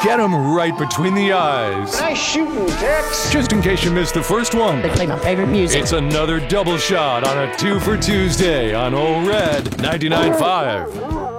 get him right between the eyes. Nice shooting, Tex. Just in case you missed the first one, They play my favorite music. it's another double shot on a 2 for Tuesday on Old Red 99.5.